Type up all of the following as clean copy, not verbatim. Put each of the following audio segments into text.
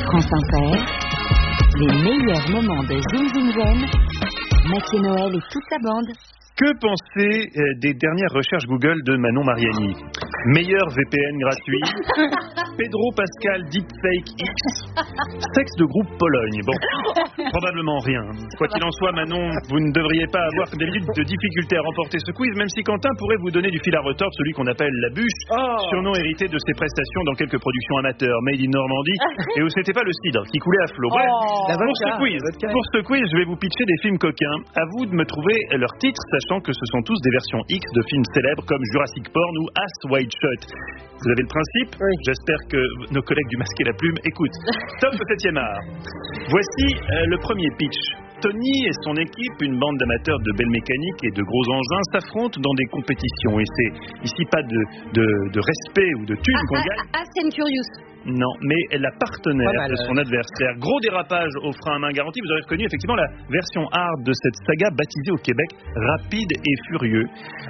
France Inter, les meilleurs moments de Zoom Zoom Zen, Mathieu Noël et toute la bande. Que penser des dernières recherches Google de Manon Mariani? Meilleur VPN gratuit, Pedro Pascal Deepfake X, sexe de groupe Pologne. Bon, probablement rien. Quoi qu'il en soit, Manon, vous ne devriez pas avoir comme d'habitude de difficulté à remporter ce quiz, même si Quentin pourrait vous donner du fil à retordre, celui qu'on appelle la bûche, surnom hérité de ses prestations dans quelques productions amateurs made in Normandie, et où c'était pas le cidre qui coulait à flot. Bref, pour ce quiz, je vais vous pitcher des films coquins. À vous de me trouver leur titre, sachant que ce sont tous des versions X de films célèbres comme Jurassic Porn ou As Wide Shut. Vous avez le principe? Oui. J'espère que nos collègues du Masque et la Plume écoutent. Top au 7e art. Voici le premier pitch. Tony et son équipe, une bande d'amateurs de belles mécaniques et de gros engins, s'affrontent dans des compétitions. Et c'est ici pas de respect ou de thunes qu'on gagne. Fast and Furious. Non, mais la partenaire de son adversaire. Gros dérapage au frein à main garanti. Vous aurez reconnu effectivement la version hard de cette saga baptisée au Québec Rapide et Furieux.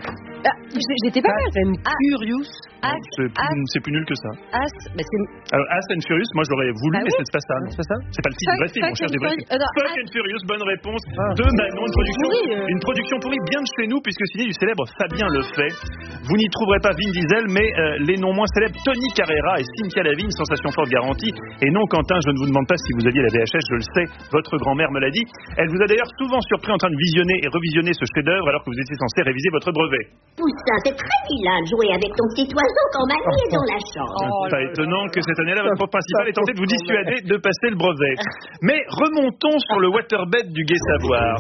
J'étais pas Fast and Furious. C'est plus nul que ça. Alors, As and Furious, moi j'aurais voulu, mais c'est pas ça. C'est pas le titre du vrai film. On cherche des vrais films. Fuck and Furious, bonne réponse de Manon. Une production pourrie bien de chez nous, puisque signée du célèbre Fabien Lefay. Vous n'y trouverez pas Vin Diesel, mais les non moins célèbres Tony Carrera et Cynthia Lavigne, sensation forte garantie. Et non, Quentin, je ne vous demande pas si vous aviez la VHS, je le sais, votre grand-mère me l'a dit. Elle vous a d'ailleurs souvent surpris en train de visionner et revisionner ce chef-d'œuvre alors que vous étiez censé réviser votre brevet. Poussin, c'est très vilain de jouer avec ton petit oiseau quand Mamie est dans la chambre. Pas étonnant que cette année-là, votre prof principal ait tenté de vous dissuader de passer le brevet. Mais remontons sur le waterbed du Gai Savoir.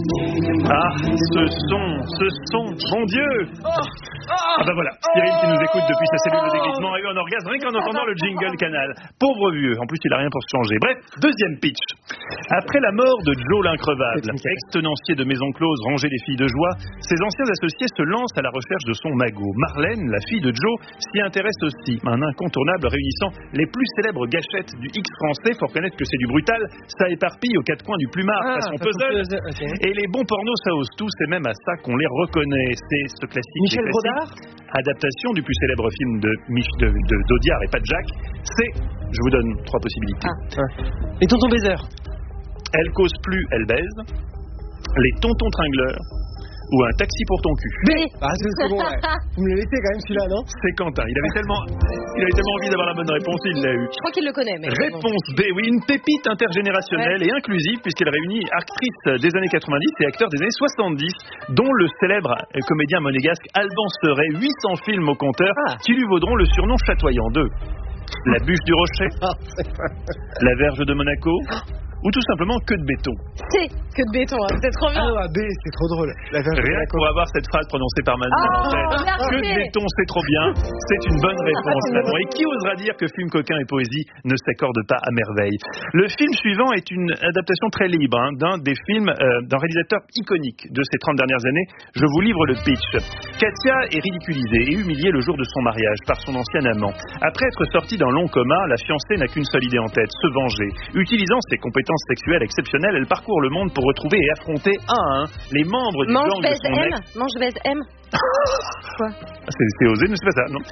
Ah, ce son, mon Dieu! Ah ben voilà, Cyril qui nous écoute depuis sa cellule de déguisement a eu un orgasme rien qu'en entendant le jingle Canal. Pauvre vieux, en plus il a rien pour se changer. Bref, deuxième pitch. Après la mort de Joe l'increvable, ex-tenancier de Maison Close, rangé des filles de joie, ses anciens associés se lancent à la recherche de son magot. Marlène, la fille de Joe, s'y intéresse aussi. Un incontournable réunissant les plus célèbres gâchettes du X français. Faut reconnaître que c'est du brutal. Ça éparpille aux quatre coins du plumard façon puzzle. Et les bons pornos, ça ose tout. C'est même à ça qu'on les reconnaît. C'est ce classique. Michel Brodard, adaptation du plus célèbre film d'Audiard et pas de Jacques. C'est, je vous donne trois possibilités. Les tontons baiseurs. Elle cause plus, elle baise. Les tontons tringleurs. Ou un taxi pour ton cul. B. C'est bon, ouais. Vous me le laissez quand même celui-là, non? C'est Quentin. Il avait tellement envie d'avoir la bonne réponse, il l'a eu. Je crois qu'il le connaît. Mais réponse B, oui, une pépite intergénérationnelle et inclusive puisqu'elle réunit actrices des années 90 et acteurs des années 70, dont le célèbre comédien monégasque Alban Seret, 800 films au compteur qui lui vaudront le surnom chatoyant de La bûche du rocher, La verge de Monaco, ou tout simplement que de béton. C'est que de béton, hein. C'est trop bien. B, c'est trop drôle. Rien pour avoir cette phrase prononcée par Manon. Que de béton, c'est trop bien. C'est une bonne réponse, Manon. Et qui osera dire que film coquin et poésie ne s'accordent pas à merveille? Le film suivant est une adaptation très libre d'un des films d'un réalisateur iconique de ces 30 dernières années. Je vous livre le pitch. Katia est ridiculisée et humiliée le jour de son mariage par son ancien amant. Après être sortie d'un long coma, la fiancée n'a qu'une seule idée en tête, se venger. Utilisant ses compétences sexuelle exceptionnelle, elle parcourt le monde pour retrouver et affronter un à un les membres du gang de son ex. Mange baise M. Quoi? C'est osé, mais c'est pas ça, non?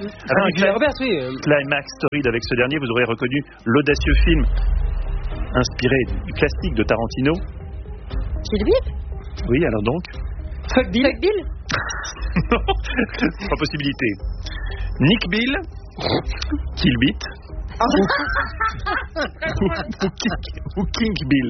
Climax Torride avec ce dernier, vous aurez reconnu l'audacieux film inspiré du classique de Tarantino. Kill Bill? Oui, alors donc? Fuck Bill? Non, pas possibilité. Nick Bill, Kill Beat. Ou King Bill.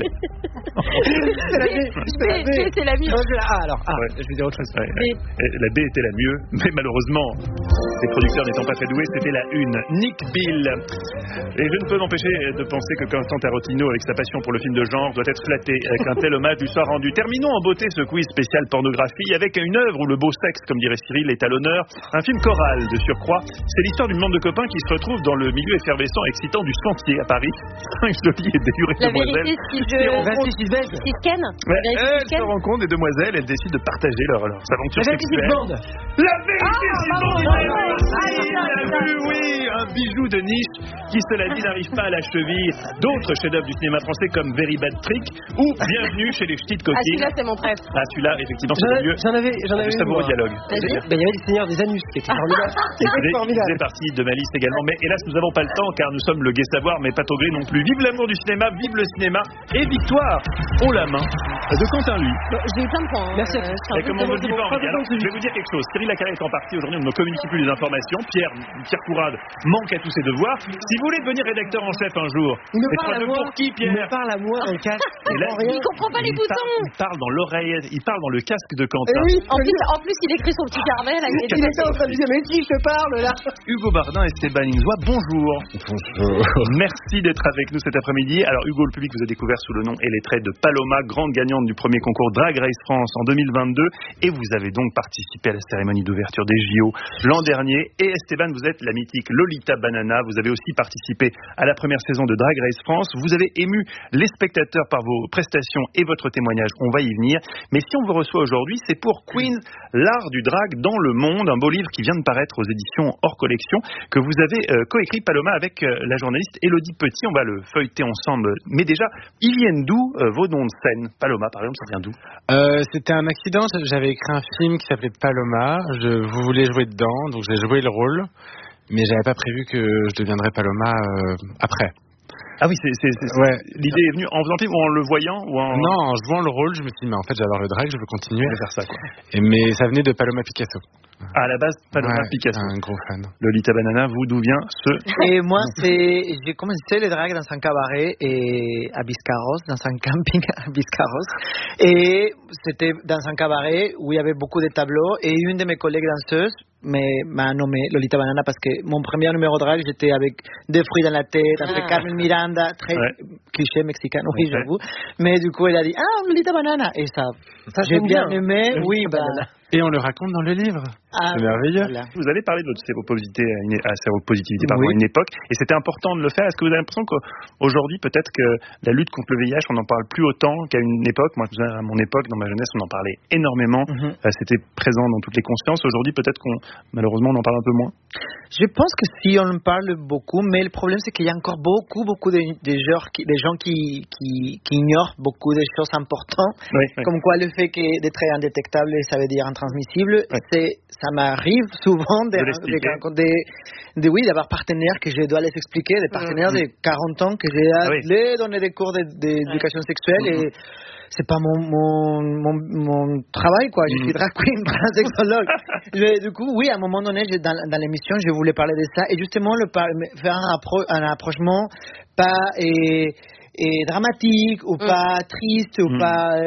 C'est la mieux. Je vais dire autre chose. La B était la mieux, mais malheureusement, les producteurs n'étant pas très doués, c'était la une. Nick Bill. Et je ne peux m'empêcher de penser que Quentin Tarantino, avec sa passion pour le film de genre, doit être flatté qu'un tel hommage lui soit rendu. Terminons en beauté ce quiz spécial pornographie avec une œuvre où le beau sexe, comme dirait Cyril, est à l'honneur. Un film choral de surcroît. C'est l'histoire d'une bande de copains qui se retrouvent dans le milieu effervescent excitant du Sentier à Paris. 5 jolies et délurées demoiselles. Si Ken. Elles se rencontrent, des demoiselles, elles décident de partager leurs aventures sexuelles. La vérité, c'est bande. La vérité, c'est bande. Oui, un bijou de niche qui, cela dit, n'arrive pas à la cheville d'autres chefs-d'œuvre du cinéma français comme Very Bad Trick ou Bienvenue chez les Ch'tis de Coquille. Celui-là, c'est mon préf. Celui-là, effectivement, c'est mieux. J'en avais Juste un beau dialogue. Il y avait les Seigneurs des Anus qui étaient formidables. Il faisait partie de ma liste également, mais hélas, nous n'avons pas le temps car nous sommes le gai savoir, mais pas au gré non plus. Vive l'amour du cinéma, vive le cinéma et victoire haut la main de Quentin, lui. J'ai eu plein de points. Merci. Et comme on ne le dit pas en média, je vais vous dire quelque chose. Cyril Lacarré est en partie aujourd'hui, on ne communique plus les informations. Pierre Courade manque à tous ses devoirs. Si vous voulez devenir rédacteur en chef un jour, pour qui, Pierre? Il me parle à moi dans le casque. Il comprend pas les boutons. Il parle dans l'oreille, il parle dans le casque de Quentin. Oui, En plus, il écrit son petit carnet. Là, il était en train de dire, mais si, je te parle là. Hugo Bardin et Stéphane Ingzois, bonjour. Bonjour. Merci d'être avec nous cet après-midi. Alors Hugo, le public vous a découvert sous le nom et les traits de Paloma, grande gagnante du premier concours Drag Race France en 2022, et vous avez donc participé à la cérémonie d'ouverture des JO l'an dernier. Et Esteban, vous êtes la mythique Lolita Banana, vous avez aussi participé à la première saison de Drag Race France. Vous avez ému les spectateurs par vos prestations et votre témoignage, on va y venir. Mais si on vous reçoit aujourd'hui, c'est pour Queens, l'art du drag dans le monde, un beau livre qui vient de paraître aux éditions hors collection, que vous avez coécrit, Paloma, avec la journaliste Élodie Petit. On va le feuilleter ensemble. Mais déjà, ils viennent d'où vos noms de scène? Paloma, par exemple, ça vient d'où? C'était un accident. J'avais écrit un film qui s'appelait Paloma. Vous voulez jouer dedans, donc j'ai joué le rôle. Mais j'avais pas prévu que je deviendrais Paloma après. Ah oui, ouais. L'idée est venue en faisant ou en le voyant ou en... Non, en jouant le rôle, je me suis dit, mais en fait, j'adore le drag, je veux continuer à faire ça, quoi. Mais ça venait de Paloma Picasso. À la base, Paloma Picasso. Un gros fan. Lolita Banana, vous, d'où vient ce... Et moi, j'ai commencé le drag dans un cabaret à Biscarrosse, dans un camping à Biscarrosse. Et c'était dans un cabaret où il y avait beaucoup de tableaux. Et une de mes collègues danseuses m'a nommé Lolita Banana parce que mon premier numéro de drag, j'étais avec des fruits dans la tête, avec Carmen Miranda, très cliché mexicain, oui, j'avoue. Mais du coup, elle a dit, Lolita Banana. Et ça j'ai bien aimé, oui, Et on le raconte dans le livre. C'est merveilleux. Voilà. Vous avez parlé de votre séropositivité à une époque, et c'était important de le faire. Est-ce que vous avez l'impression qu'aujourd'hui, peut-être que la lutte contre le VIH, on n'en parle plus autant qu'à une époque? Moi, à mon époque, dans ma jeunesse, on en parlait énormément. C'était présent dans toutes les consciences. Aujourd'hui, peut-être malheureusement, on en parle un peu moins. Je pense que si on en parle beaucoup, mais le problème, c'est qu'il y a encore beaucoup de gens qui ignorent beaucoup de choses importantes. Comme quoi, le fait d'être indétectable, ça veut dire intransmissible. Ça m'arrive souvent d'avoir partenaires que je dois les expliquer, des partenaires de 40 ans que j'ai donné des cours d'éducation sexuelle et c'est pas mon travail, quoi. Je suis drag queen, transsexologue. Du coup, oui, à un moment donné, dans l'émission, je voulais parler de ça et justement faire un approchement pas dramatique ou pas triste ou pas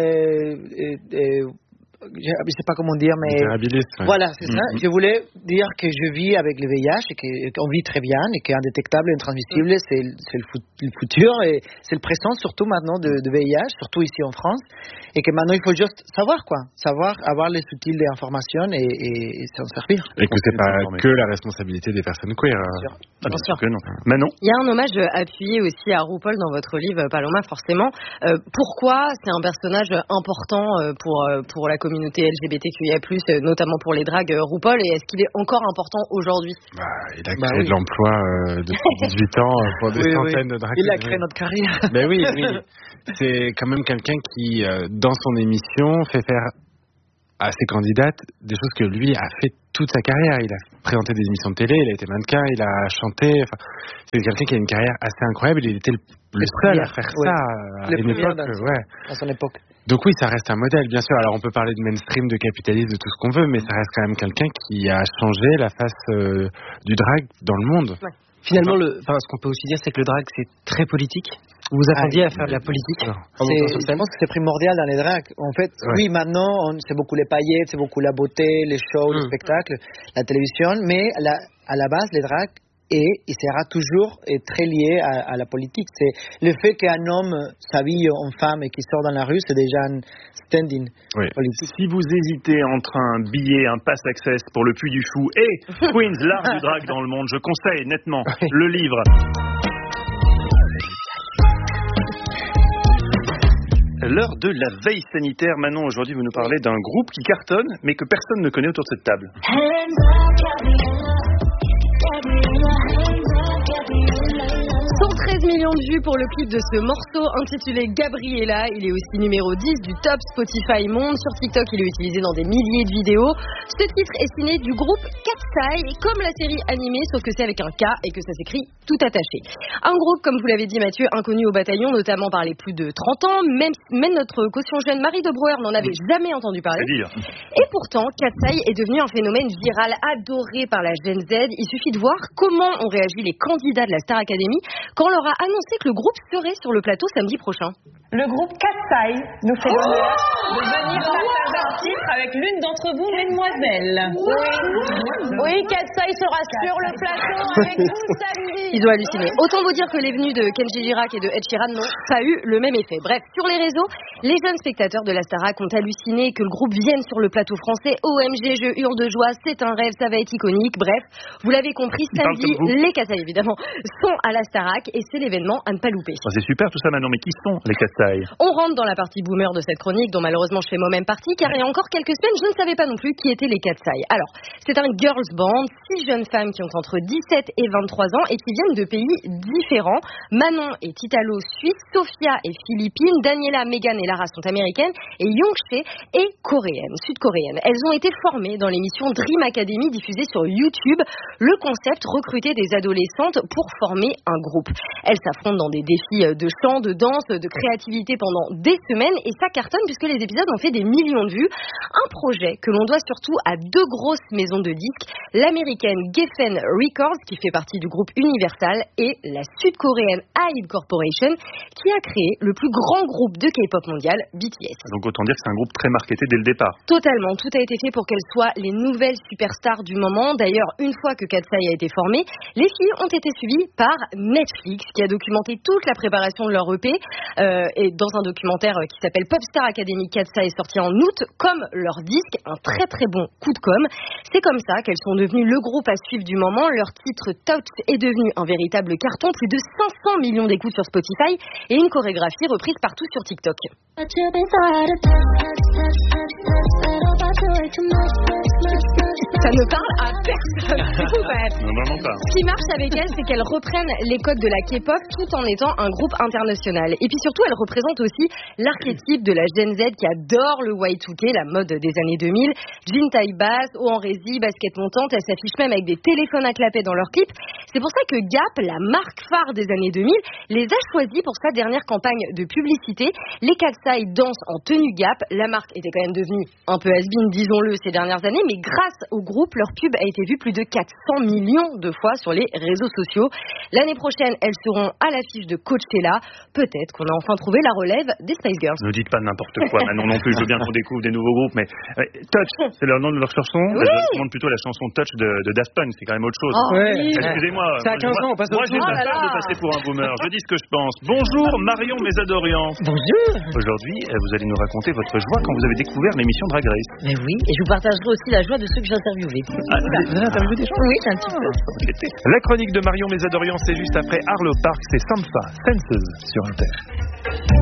je sais pas comment dire, mais voilà, c'est ça. Je voulais dire que je vis avec le VIH et qu'on vit très bien et qu'indétectable et intransmissible, c'est le futur et c'est le présent surtout maintenant de VIH, surtout ici en France, et que maintenant il faut juste savoir avoir les outils d'information et s'en servir. Et que c'est pas que la responsabilité des personnes queer. Bien sûr que non. Manon. Il y a un hommage appuyé aussi à RuPaul dans votre livre, Paloma, forcément. Pourquoi c'est un personnage important pour la communauté LGBTQIA+, notamment pour les dragues, RuPaul, et est-ce qu'il est encore important aujourd'hui? Il a créé de l'emploi depuis 18 ans pour des centaines de dragues. Il a créé notre carrière. Ben oui. C'est quand même quelqu'un qui, dans son émission, fait faire à ses candidates des choses que lui a fait toute sa carrière. Il a présenté des émissions de télé, il a été mannequin, il a chanté. C'est quelqu'un qui a une carrière assez incroyable. Il était le seul à faire ça à une époque. À son époque. Donc oui, ça reste un modèle, bien sûr. Alors on peut parler de mainstream, de capitalisme, de tout ce qu'on veut, mais ça reste quand même quelqu'un qui a changé la face du drag dans le monde. Finalement, ce qu'on peut aussi dire, c'est que le drag, c'est très politique. Vous vous attendiez à faire de la politique? Je pense que c'est primordial dans les drags. En fait, oui, maintenant, c'est beaucoup les paillettes, c'est beaucoup la beauté, les shows, les spectacles, la télévision, mais à la base, les drags, il sera toujours très lié à la politique. C'est le fait qu'un homme s'habille en femme et qu'il sort dans la rue, c'est déjà un stand-in politique. Si vous hésitez entre un billet, un pass access pour le Puy du Fou et Queens, l'art du drag dans le monde, je conseille nettement le livre. L'heure de la veille sanitaire. Manon, aujourd'hui, vous nous parlez d'un groupe qui cartonne, mais que personne ne connaît autour de cette table. millions de vues pour le clip de ce morceau intitulé Gabriella. Il est aussi numéro 10 du top Spotify Monde. Sur TikTok, il est utilisé dans des milliers de vidéos. Ce titre est signé du groupe Katseye, comme la série animée, sauf que c'est avec un K et que ça s'écrit tout attaché. Un groupe, comme vous l'avez dit Mathieu, inconnu au bataillon, notamment par les plus de 30 ans. Même notre caution jeune Marie de Brouwer n'en avait jamais entendu parler. Et pourtant, Katseye est devenu un phénomène viral adoré par la Gen Z. Il suffit de voir comment ont réagi les candidats de la Star Academy quand on leur a annoncé que le groupe serait sur le plateau samedi prochain. Le groupe Katseye nous fait l'honneur de venir partager un titre avec l'une d'entre vous, mesdemoiselles. Oui, Katseye sera sur le plateau avec vous samedi. Ils ont halluciné. Autant vous dire que les venues de Kenji Girac et de Ed Sheeran n'ont pas eu le même effet. Bref, sur les réseaux, les jeunes spectateurs de la Starac ont halluciné que le groupe vienne sur le plateau français. OMG, je hurle de joie, c'est un rêve, ça va être iconique. Bref, vous l'avez compris, samedi, les Katseye évidemment sont à la Starac et c'est l'événement à ne pas louper. C'est super tout ça Manon, mais qui sont les Katseye? On rentre dans la partie boomer de cette chronique dont malheureusement je fais moi-même partie car il y a encore quelques semaines je ne savais pas non plus qui étaient les Katseye. Alors, c'est un girls band, 6 jeunes femmes qui ont entre 17 et 23 ans et qui viennent de pays différents. Manon est italo-suisse, Sophia est philippine, Daniela, Megan et Lara sont américaines et Youngchae est coréenne, sud-coréenne. Elles ont été formées dans l'émission Dream Academy diffusée sur YouTube. Le concept, recruter des adolescentes pour former un groupe. Elles s'affrontent dans des défis de chant, de danse, de créativité pendant des semaines et ça cartonne puisque les épisodes ont fait des millions de vues. Un projet que l'on doit surtout à deux grosses maisons de disques, l'américaine Geffen Records qui fait partie du groupe Universal et la sud-coréenne HYBE Corporation qui a créé le plus grand groupe de K-pop mondial, BTS. Donc autant dire que c'est un groupe très marketé dès le départ. Totalement, tout a été fait pour qu'elles soient les nouvelles superstars du moment. D'ailleurs, une fois que Katseye a été formé, les filles ont été suivies par Netflix qui a documenté toute la préparation de leur EP et dans un documentaire qui s'appelle Popstar Academy Katseye sorti en août, comme leur disque, un très très bon coup de com'. C'est comme ça qu'elles sont devenues le groupe à suivre du moment. Leur titre Touch est devenu un véritable carton, plus de 500 millions d'écoutes sur Spotify et une chorégraphie reprise partout sur TikTok. Ça ne parle à personne. Non, vraiment pas. Ce qui marche avec elles, c'est qu'elles reprennent les codes de la K-pop tout en étant un groupe international. Et puis surtout, elles représentent aussi l'archétype de la Gen Z qui adore le Y2K, la mode des années 2000. Jean taille basse, haut en rési, basket montante. Elles s'affichent même avec des téléphones à clapet dans leurs clips. C'est pour ça que Gap, la marque phare des années 2000, les a choisis pour sa dernière campagne de publicité. Les Katseye dansent en tenue Gap. La marque était quand même devenue un peu has-been, disons-le, ces dernières années, mais grâce au groupe, leur pub a été vue plus de 400 millions de fois sur les réseaux sociaux. L'année prochaine, elles seront à l'affiche de Coachella. Peut-être qu'on a enfin trouvé la relève des Spice Girls. Ne dites pas n'importe quoi, Manon non plus. Je veux bien qu'on découvre des nouveaux groupes, mais Touch, c'est le nom de leur chanson. Oui. Je demande plutôt la chanson Touch de Daft Punk, c'est quand même autre chose. Oh, oui. Excusez-moi. C'est à 15 ans, on passe au j'ai pas peur de passer pour un boomer. Je dis ce que je pense. Bonjour Marion Mésadorian. Bonjour. Aujourd'hui, vous allez nous raconter votre joie quand vous avez découvert l'émission Drag Race. Mais oui, et je vous partagerai aussi la joie de ceux que j'ai interviewés. Vous avez interviewé des gens? Oui, c'est un petit peu. La chronique de Marion Mésadorian, c'est juste après Arlo Park, c'est Sampha, Senses sur Inter.